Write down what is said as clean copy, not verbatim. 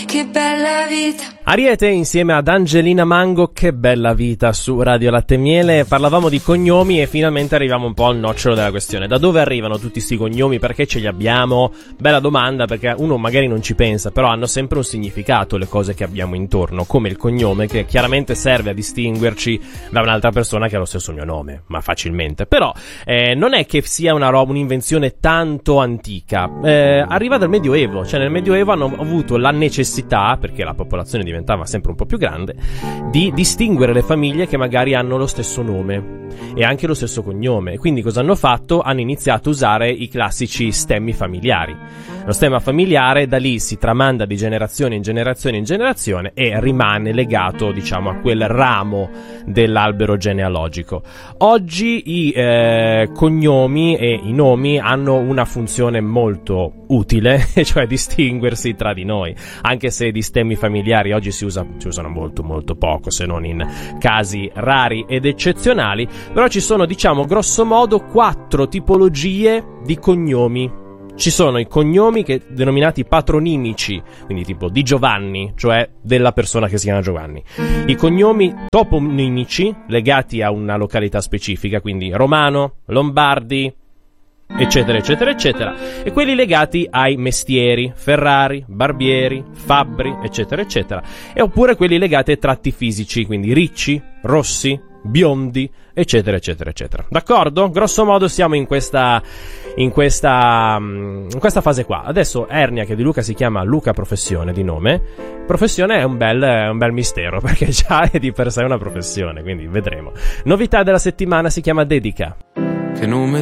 che bella vita. Ariete insieme ad Angelina Mango, che bella vita, su Radio Latte e Miele. Parlavamo di cognomi e finalmente arriviamo un po' al nocciolo della questione. Da dove arrivano tutti sti cognomi? Perché ce li abbiamo? Bella domanda, perché uno magari non ci pensa, però hanno sempre un significato le cose che abbiamo intorno, come il cognome, che chiaramente serve a distinguerci da un'altra persona che ha lo stesso mio nome, ma facilmente. Però non è che sia un'invenzione tanto antica, arriva dal Medioevo. Cioè nel Medioevo hanno avuto la necessità, perché la popolazione diventava sempre un po' più grande, di distinguere le famiglie che magari hanno lo stesso nome e anche lo stesso cognome. Quindi cosa hanno fatto? Hanno iniziato a usare i classici stemmi familiari. Lo stemma familiare da lì si tramanda di generazione in generazione in generazione e rimane legato, diciamo, a quel ramo dell'albero genealogico. Oggi i cognomi e i nomi hanno una funzione molto utile, cioè distinguersi tra di noi, anche se di stemmi familiari oggi si usano molto molto poco, se non in casi rari ed eccezionali. Però ci sono, diciamo, grosso modo 4 tipologie di cognomi. Ci sono i cognomi denominati patronimici, quindi tipo di Giovanni, cioè della persona che si chiama Giovanni. I cognomi toponimici, legati a una località specifica, quindi Romano, Lombardi, eccetera eccetera eccetera, e quelli legati ai mestieri, Ferrari, Barbieri, Fabbri, eccetera eccetera, e oppure quelli legati ai tratti fisici, quindi Ricci, Rossi, Biondi, eccetera eccetera eccetera. D'accordo? Grosso modo siamo in questa fase qua. Adesso Ernia, che di Luca si chiama Luca Professione di nome. Professione è un bel mistero, perché già è di per sé una professione, quindi vedremo. Novità della settimana si chiama Dedica. Che nome